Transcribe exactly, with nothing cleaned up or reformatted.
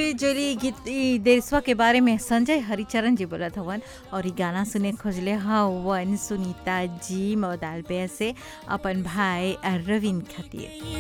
मिली जुली गीत ई देशवा के बारे में संजय हरिचरण जी बोलत हवन और ई गाना सुने खोजले हवन सुनीता जी मौदाल पे से अपन भाई रविन खातिर।